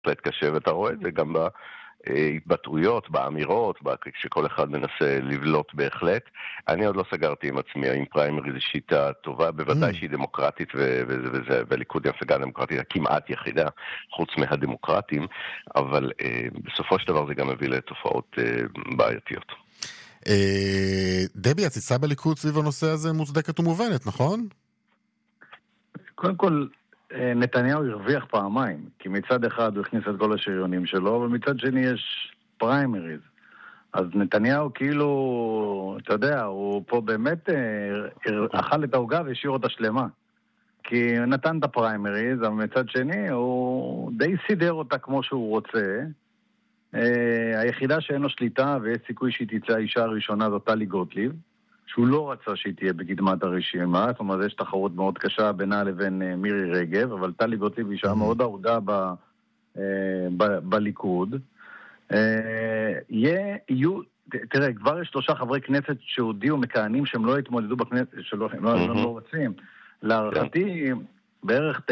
בהחלט קשה, ואתה רואה את זה גם בהתבטאויות, באמירות, כשכל אחד מנסה לבלוט בהחלט. אני עוד לא סגרתי עם עצמי, האם פריימריז היא שיטה טובה, בוודאי שהיא דמוקרטית, והליכוד היא המפלגה הדמוקרטית הכמעט יחידה, חוץ מהדמוקרטים, אבל בסופו של דבר זה גם מביא לתופעות בעייתיות. דבי, הציצה בליכוד סביב הנושא הזה מוצדקת ומובנת, נכון? קודם כל, נתניהו הרוויח פעמיים, כי מצד אחד הוא הכניס את כל השריונים שלו, ומצד שני יש פריימריז. אז נתניהו כאילו, אתה יודע, הוא פה באמת אכל את ההוגה והשאיר אותה שלמה. כי הוא נתן את הפריימריז, אבל מצד שני הוא די סידר אותה כמו שהוא רוצה. היחידה שאין לו שליטה ויש סיכוי שהיא תצא האישה הראשונה זאת טלי גוטליב, שהוא לא רצה שהיא תהיה בקדמת הרשימה, זאת אומרת, יש תחרות מאוד קשה בינה לבין מירי רגב, אבל טלי גוטליב היא אישה מאוד אהודה בליכוד. תראה, כבר יש 3 חברי כנסת שהודיעו מכהנים שהם לא התמודדו בכנסת, הם לא רוצים. להערכתי, בערך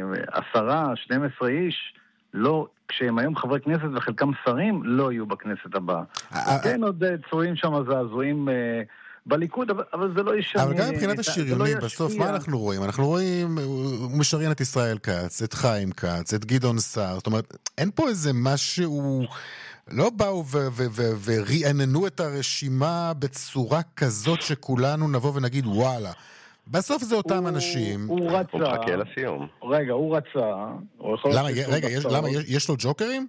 10-12 איש, לא, כשהם היום חברי כנסת וחלקם שרים, לא יהיו בכנסת הבאה. כן, עוד צועים שם זעזועים בליכוד, אבל זה לא ישנה. אבל גם מבחינת השריונים, בסוף מה אנחנו רואים? אנחנו רואים, הוא משריין את ישראל כץ, את חיים כץ, את גדעון סער, זאת אומרת, אין פה איזה משהו, לא באו ורעננו את הרשימה בצורה כזאת שכולנו נבוא ונגיד וואלה. בסוף זה אותם אנשים. הוא רצה. הוא מחכה לסיום. רגע, הוא רצה. למה, יש לו ג'וקרים?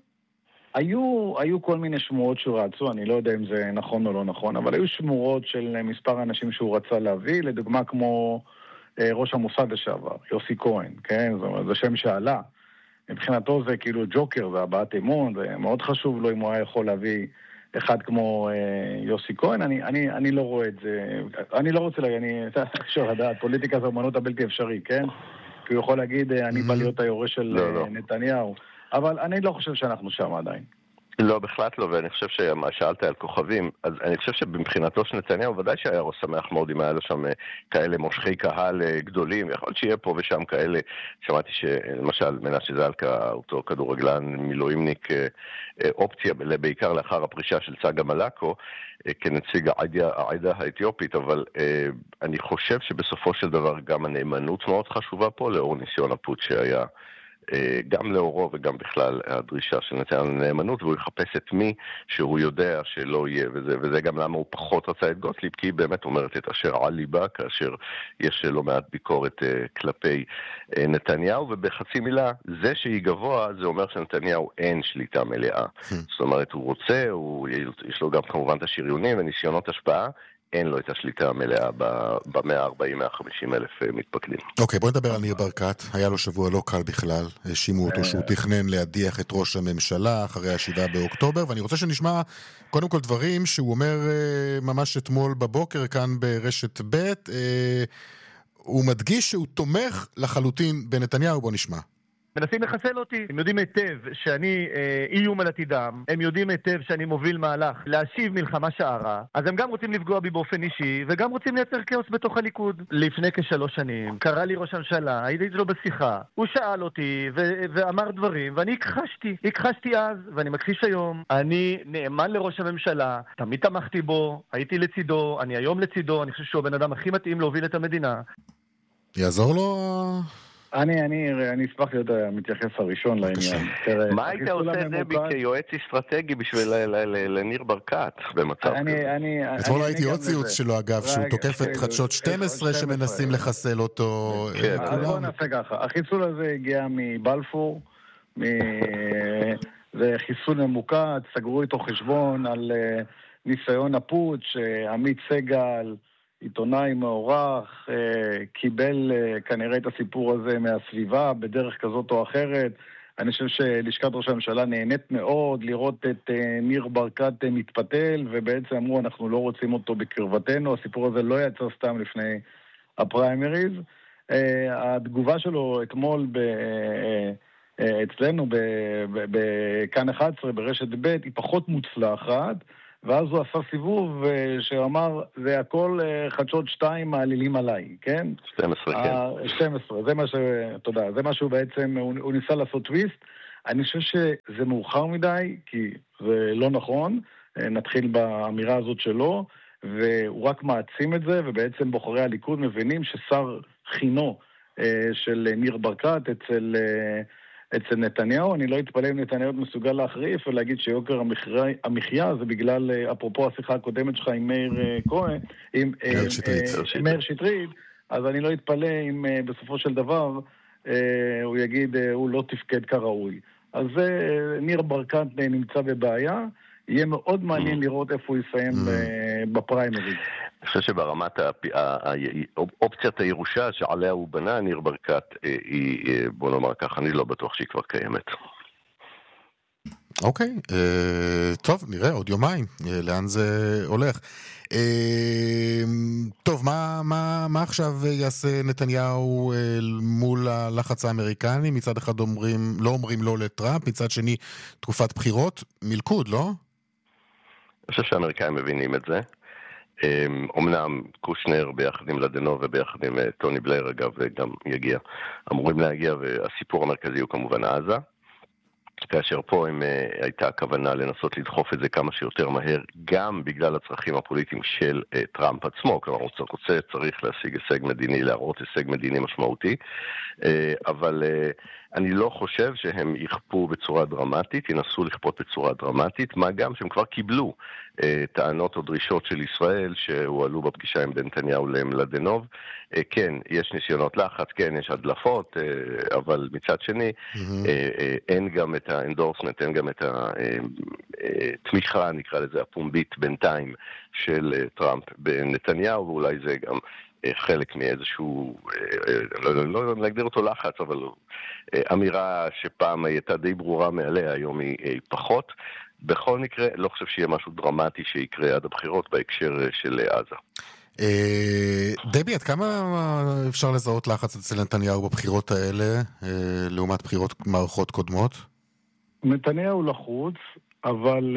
היו כל מיני שמועות שרצו, אני לא יודע אם זה נכון או לא נכון, אבל היו שמועות של מספר אנשים שהוא רצה להביא, לדוגמה כמו ראש המוסד לשעבר, יוסי כהן, כן? זה שם שעלה. מבחינתו זה כאילו ג'וקר, זה הבעת אמון, זה מאוד חשוב לו אם הוא היה יכול להביא אחד כמו יוסי כהן. אני לא רואה את זה, אני לא רוצה להגיד, אפשר לדעת, פוליטיקה זה אומנות הבלתי אפשרי, כן? כי הוא יכול להגיד, אני בא להיות היורש של נתניהו. אבל אני לא חושב שאנחנו שם עדיין. לא, בכלל לא, ואני חושב שמה שאלת על כוכבים, אז אני חושב שבמבחינתו של נתניהו, ודאי שהיה ראש שמח מאוד אם היה לו שם כאלה מושכי קהל גדולים, יכול להיות שיהיה פה ושם כאלה, שמעתי שלמשל מנשה זלקה, אותו כדורגלן מילואימניק, אופציה, בעיקר לאחר הפרישה של צגה מלאקו, כנציג העדה האתיופית, אבל אני חושב שבסופו של דבר גם הנאמנות מאוד חשובה פה, לאור ניסיון הפוט שהיה, גם לאורו וגם בכלל הדרישה של נתניהו לנאמנות, והוא יחפש את מי שהוא יודע שלא יהיה, וזה גם למה הוא פחות רצה את גוטליב, כי היא באמת אומרת את אשר על ליבה, כאשר יש לא מעט ביקורת כלפי נתניהו, ובחצי מילה, זה שהיא גבוה, זה אומר שנתניהו אין שליטה מלאה. זאת אומרת, הוא רוצה, יש לו גם כמובן את השריונים וניסיונות השפעה, אין לו את השליטה המלאה ב-140-150 אלף מתפקדים. אוקיי, בוא נדבר על ניר ברקת. היה לו שבוע לא קל בכלל. האשימו אותו שהוא תכנן להדיח את ראש הממשלה אחרי 7 באוקטובר, ואני רוצה שנשמע קודם כל דברים שהוא אומר ממש אתמול בבוקר כאן ברשת ב'. הוא מדגיש שהוא תומך לחלוטין בנתניהו. בוא נשמע. מנסים לחסל אותי, הם יודעים היטב שאני איום על עתידם, הם יודעים היטב שאני מוביל מהלך להשיב מלחמה שערה, אז הם גם רוצים לפגוע בי באופן אישי, וגם רוצים לייצר כאוס בתוך הליכוד. לפני כ3 שנים, קרא לי ראש הממשלה, הייתי לו בשיחה, הוא שאל אותי ואמר דברים, ואני הכחשתי אז, ואני מכחיש היום. אני נאמן לראש הממשלה, תמיד תמכתי בו, הייתי לצידו, אני היום לצידו, אני חושב שהוא הבן אדם הכי מתאים להוביל את המדינה. יעזור לו? אני אשמח להיות המתייחס הראשון לעניין. מה היית עושה דבי כיועץ אסטרטגי בשביל לניר ברקת במצב כזה? אתמול ראיתי עוד ציוץ שלו אגב, שהוא תוקף את חדשות 12 שמנסים לחסל אותו. בוא נעשה ככה, החיסול הזה הגיע מבלפור, זה חיסול ממוקד, סגרו איתו חשבון על ניסיון הפוטש, עמית סגל, עיתונאי מעורך, קיבל כנראה את הסיפור הזה מהסביבה בדרך כזאת או אחרת. אני חושב שלשכת ראש הממשלה נהנית מאוד לראות את ניר ברקת מתפתל, ובעצם אמרו אנחנו לא רוצים אותו בקרבתנו. הסיפור הזה לא יצא סתם לפני הפריימריז. התגובה שלו אתמול אצלנו בכאן 11 ברשת ב' היא פחות מוצלחת, ואז הוא עשה סיבוב שאמר, זה הכל חדשות 2 מעלילים עליי, כן? 12, כן. 12, זה מה שהוא בעצם, הוא ניסה לעשות טוויסט. אני חושב שזה מאוחר מדי, כי זה לא נכון. נתחיל באמירה הזאת שלו, והוא רק מעצים את זה, ובעצם בוחרי הליכוד מבינים ששר חינו של ניר ברקת אצל נתניהו. אני לא אתפלא אם נתניהו מסוגל להחריף ולהגיד שיוקר המחיה זה בגלל, אפרופו השיחה הקודמת שלך עם מאיר כהן, עם מאיר שטרית, אז אני לא אתפלא אם בסופו של דבר הוא יגיד הוא לא תפקד כראוי. אז ניר ברקת נמצא בבעיה, יהיה מאוד מעניין לראות איפה הוא יסיים בפריימריז. אני חושב שברמת אופציית הירושה שעליה הוא בנה, ניר ברקת, היא, בוא נאמר כך, אני לא בטוח שהיא כבר קיימת. אוקיי, טוב, נראה עוד יומיים לאן זה הולך. טוב, מה עכשיו יעשה נתניהו מול הלחץ האמריקני? מצד אחד לא אומרים לא לטראמפ, מצד שני תקופת בחירות, מלכוד, לא? אני חושב שהאמריקאים מבינים את זה. אמנם קושנר ביחד עם לדנוב וביחד עם טוני בלייר, אגב, גם אמורים להגיע, והסיפור המרכזי הוא כמובן עזה. כאשר פה הייתה הכוונה לנסות לדחוף את זה כמה שיותר מהר, גם בגלל הצרכים הפוליטיים של טראמפ עצמו, כלומר הוא צריך להשיג הישג מדיני, להראות הישג מדיני משמעותי, אבל אני לא חושב שהם יכפו בצורה דרמטית, ינסו לכפות בצורה דרמטית, מה גם שהם כבר קיבלו טענות או דרישות של ישראל שהועלו בפגישה עם נתניהו למלדנוב. כן, יש ניסיונות לחץ, כן, יש הדלפות, אבל מצד שני אין גם את האנדורסמנט, אין גם את התמיכה, נקרא לזה, הפומבית בינתיים של טראמפ בנתניהו, ואולי זה גם חלק מאיזשהו, לא להגדיר אותו לחץ, אבל אמירה שפעם הייתה די ברורה מעליה, היום היא פחות. בכל מקרה, לא חושב שיהיה משהו דרמטי שיקרה עד הבחירות בהקשר של עזה. דבי, עד כמה אפשר לזהות לחץ אצל נתניהו בבחירות האלה, לעומת בחירות מערכות קודמות? נתניהו לחוץ, אבל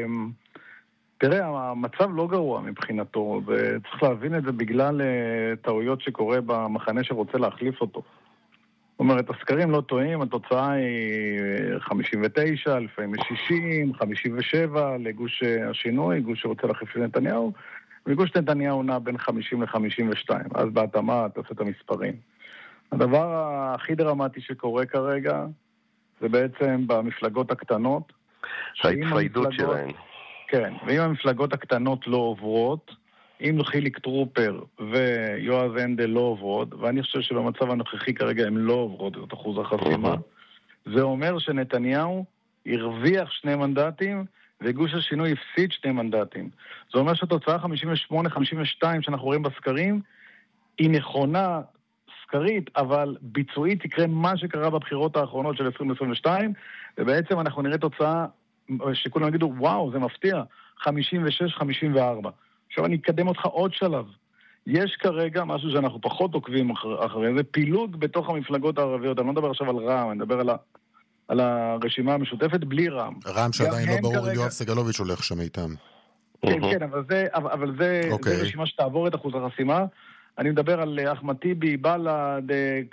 תראה, המצב לא גרוע מבחינתו, וצריך להבין את זה בגלל טעויות שקורה במחנה שרוצה להחליף אותו. זאת אומרת, הסקרים לא טועים, התוצאה היא 59, לפעמים 60, 57 לגוש השינוי, גוש שרוצה להחליף את נתניהו, וגוש נתניהו נע בין 50 ל-52, אז בהתאמה תעשה את המספרים. הדבר הכי דרמטי שקורה כרגע, זה בעצם במפלגות הקטנות. ההתפיידות שלהן. כן, ואם המפלגות הקטנות לא עוברות, אם חיליק טרופר ויואב הנדל לא עוברות, ואני חושב שבמצב הנוכחי כרגע הם לא עוברות את אחוז החסימה, זה אומר שנתניהו הרוויח 2 מנדטים, וגוש השינוי הפסיד 2 מנדטים. זה אומר שהתוצאה 58-52 שאנחנו רואים בסקרים, היא נכונה סקרית, אבל ביצועית יקרה מה שקרה בבחירות האחרונות של 2022, ובעצם אנחנו נראה תוצאה שכולם יגידו, וואו, זה מפתיע, 56-54. עכשיו אני אקדם אותך עוד שלב. יש כרגע משהו שאנחנו פחות עוקבים אחרי, זה פילוג בתוך המפלגות הערביות. אני לא מדבר עכשיו על רע"מ, אני מדבר על הרשימה המשותפת בלי רע"מ. רע"מ שעדיין לא ברור אם יואב סגלוביץ' הולך שם איתם. כן, אבל זה רשימה שתעבור את אחוז החסימה. אני מדבר על אחמד טיבי, בל"ד,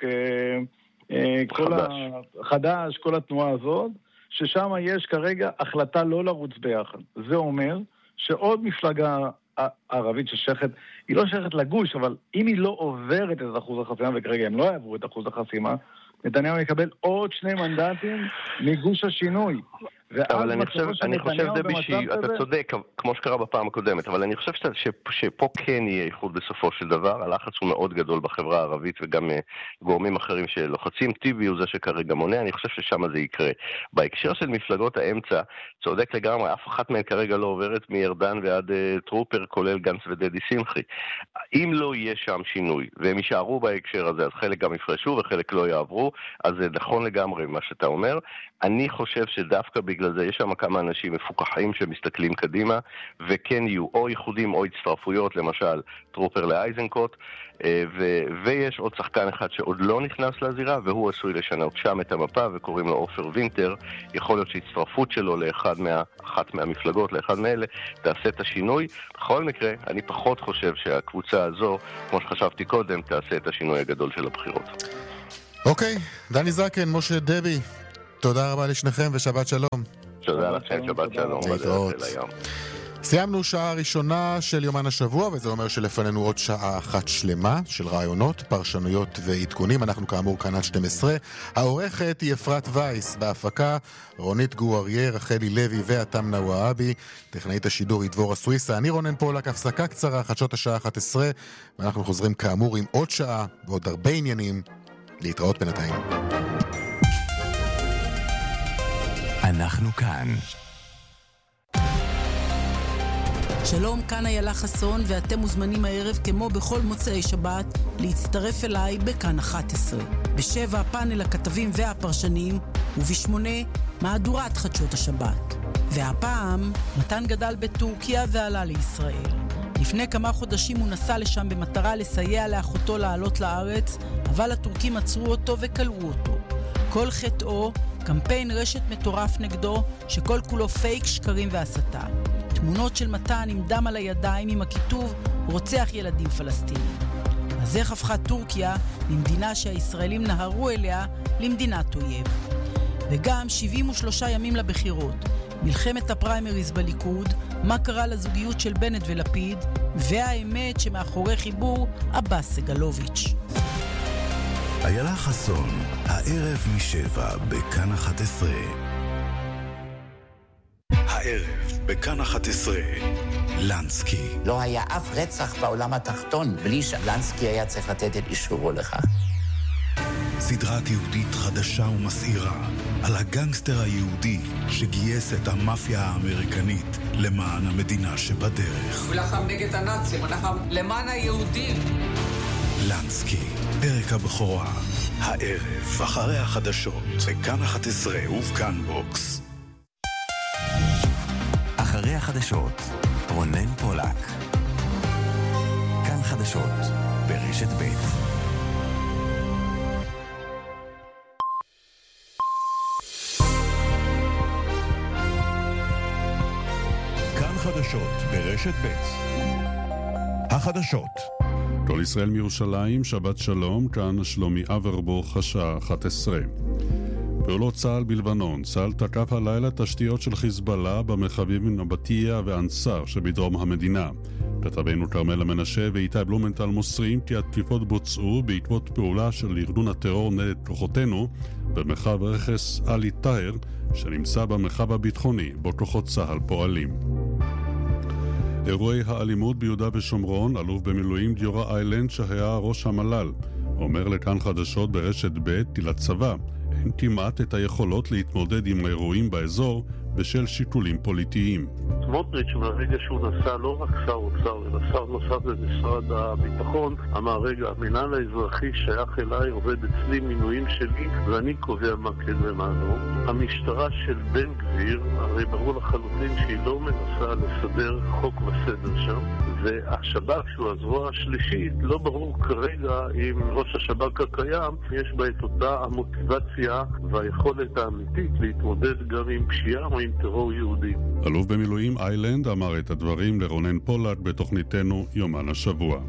חד"ש, כל התנועה הזאת, ששם יש כרגע החלטה לא לרוץ ביחד. זה אומר שעוד מפלגה ערבית ששייכת, היא לא שייכת לגוש, אבל אם היא לא עוברת את אחוז החסימה, וכרגע הם לא יעברו את אחוז החסימה, נתניהו יקבל עוד 2 מנדטים מגוש השינוי. אבל אני חושב דבי שאתה צודק, כמו שקרה בפעם הקודמת, אבל אני חושב שפה כן יהיה איחוד בסופו של דבר. הלחץ הוא מאוד גדול בחברה הערבית וגם גורמים אחרים שלוחצים. טיבי הוא זה שכרגע מונע, אני חושב ששם זה יקרה. בהקשר של מפלגות האמצע, צודק לגמרי, אף אחת מהן כרגע לא עוברת מירדן ועד טרופר, כולל גנץ ודדי שמחי. אם לא יהיה שם שינוי והם יישארו בהקשר הזה, אז חלק גם יפרשו וחלק לא יעברו, אז זה נכון לגמרי מה שאתה אומר. אני חושב שדווקא בגלל זה יש שם כמה אנשים מפוקחים שמסתכלים קדימה, וכן יהיו או איחודים או הצטרפויות, למשל טרופר לאייזנקוט, ויש עוד שחקן אחד שעוד לא נכנס לזירה, והוא עשוי לשנות שם את המפה, וקוראים לו אופר וינטר. יכול להיות שהצטרפות שלו לאחת מהמפלגות, לאחד מאלה, תעשה את השינוי. בכל מקרה, אני פחות חושב שהקבוצה הזו, כמו שחשבתי קודם, תעשה את השינוי הגדול של הבחירות. אוקיי, דני זקן, משה דבי, תודה רבה לשניכם ושבת שלום. תודה לכם, שבת שלום. סיימנו שעה ראשונה של יומן השבוע, וזה אומר שלפנינו עוד שעה אחת שלמה של רעיונות, פרשנויות ועדכונים. אנחנו כאמור כאן עד 12. העורכת היא אפרת וייס, בהפקה רונית גואריה, רחלי לוי ואתם נוואבי, טכנאית השידור היא דבורה סוויסה. אני רונן פולק, הפסקה קצרה, חדשות השעה 11, ואנחנו חוזרים כאמור עם עוד שעה ועוד הרבה עניינים. להתראות בינתיים. אנחנו כאן. שלום, כאן איילה חסון, ואתם מוזמנים הערב כמו בכל מוצאי שבת להצטרף אליי בכאן 11. ב7 פאנל הכתבים והפרשנים, וב8 מהדורת חדשות השבת. והפעם מתן גדל בטורקיה ועלה לישראל. לפני כמה חודשים הוא נסע לשם במטרה לסייע לאחותו לעלות לארץ, אבל הטורקים עצרו אותו וקלעו אותו. כל חטאו, קמפיין רשת מטורף נגדו, שכל כולו פייק, שקרים והסתה. תמונות של מתן עם דם על הידיים עם הכיתוב רוצח ילדים פלסטינים. אז איך הפכה טורקיה ממדינה שהישראלים נהרו אליה למדינת אויב? וגם 73 ימים לבחירות, מלחמת הפריימריז בליכוד, מה קרה לזוגיות של בנט ולפיד, והאמת שמאחורי חיבור עבאס סגלוביץ'. איילה חסון, הערב מ7 בכאן 11. הערב בכאן 11, לנסקי. לא היה אף רצח בעולם התחתון בלי שלנסקי היה צריך לתת את אישורו לכך. סדרה תיעודית חדשה ומסעירה על הגנגסטר היהודי שגייס את המאפיה האמריקנית למען המדינה שבדרך. הוא לחם נגד הנאצים, הוא לחם למען היהודים. לנסקי, פרק הבכורה, הערב אחרי החדשות בכאן 11 ובכאן בוקס. אחרי החדשות, רונן פולק. כאן חדשות ברשת ב'. כאן חדשות ברשת ב'. החדשות. כל ישראל מירושלים, שבת שלום, כאן שלומי אברבוך, השעה 11. פעולות צה"ל בלבנון. צה"ל תקף הלילה תשתיות של חיזבאללה במרחבים נבטיה ואנסר שבדרום המדינה. כתבנו כרמל המנשה ואיתי בלומנטל מוסרים כי התקיפות בוצעו בעקבות פעולה של ארגון הטרור נגד כוחותינו במרחב רכס אלי טאהר שנמצא במרחב הביטחוני בו כוחות צה"ל פועלים. אירועי האלימות ביהודה ושומרון, אלוף במילואים גיורא איילנד שהיה ראש המל"ל, אומר לכאן חדשות ברשת ב' כי לצבא אין כמעט את היכולות להתמודד עם האירועים באזור בשל שיקולים פוליטיים. סמוטריץ' מהרגע שהוא נסע לא רק שר אוצר, אלא שר נוסף במשרד הביטחון, אמר רגע, המינהל האזרחי שייך אליי, עובד אצלי, מינויים שלי, ואני קובע מה כן ומה לא. המשטרה של בן גביר, הרי ברור לחלוטין שהיא לא מנסה לסדר חוק וסדר שם, והשב"כ שהוא הזרוע השלישית, לא ברור כרגע אם ראש השב"כ הקיים יש בה את אותה המוטיבציה והיכולת האמיתית להתמודד גם עם פשיעה או עם טרור יהודי. אלוף במילואים איילנד אמר את הדברים לרונן פולק בתוכניתנו יומן השבוע.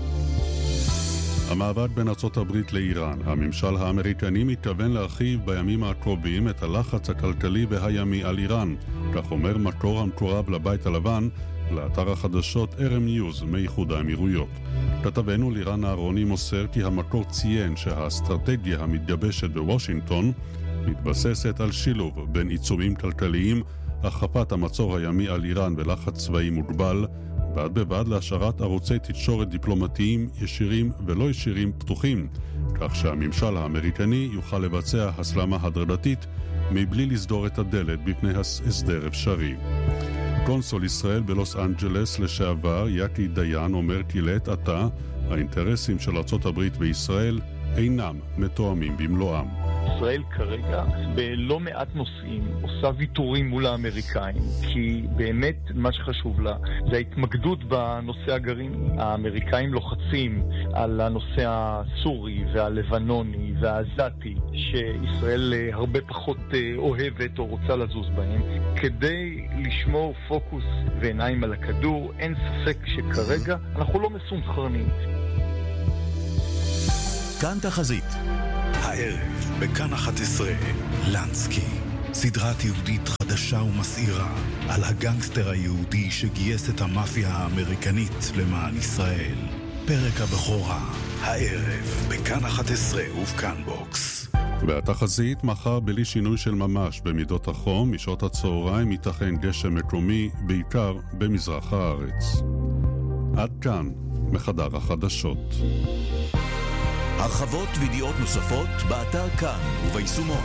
המאבק בין ארצות הברית לאיראן. הממשל האמריקני מתכוון להרחיב בימים הקרובים את הלחץ הכלכלי והימי על איראן, כך אומר מקור המקורב לבית הלבן לאתר החדשות RM News מאיחוד האמירויות. כתבנו לירן אהרוני מוסר כי המקור ציין שהאסטרטגיה המתגבשת בוושינגטון מתבססת על שילוב בין עיצומים כלכליים, הכפת המצור הימי על איראן ולחץ צבאי מוגבל, בד בבד להשארת ערוצי תקשורת דיפלומטיים ישירים ולא ישירים פתוחים, כך שהממשל האמריקני יוכל לבצע הסלמה הדרגתית מבלי לסדור את הדלת בפני הסדר אפשרי. קונסול ישראל בלוס אנג'לס לשעבר יקי דיין אומר כי לעת עתה האינטרסים של ארצות הברית בישראל אינם מתואמים במלואם. ישראל כרגע בלא מעט נושאים עושה ויתורים מול האמריקאים, כי באמת מה שחשוב לה זה ההתמקדות בנושא הגרעיני. האמריקאים לוחצים על הנושא הסורי והלבנוני והעזתי שישראל הרבה פחות אוהבת או רוצה לזוז בהם. כדי לשמור פוקוס ועיניים על הכדור, אין ספק שכרגע אנחנו לא מסונכרנים. כאן תחזית. הערב, בכאן 11, לנסקי. סדרה תיעודית חדשה ומסעירה על הגנגסטר היהודי שגייס את המאפיה האמריקנית למען ישראל. פרק הבכורה, הערב, בכאן 11 ובכאן בוקס. והתחזית מחר בלי שינוי של ממש במידות החום, משעות הצהריים ייתכן גשם מקומי, בעיקר במזרח הארץ. עד כאן, מחדר החדשות. הרחבות וידיעות נוספות באתר כאן וביישומון.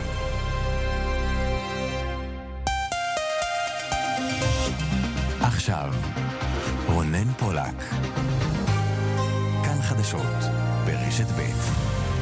עכשיו, רונן פולק. כאן חדשות, ברשת ב'.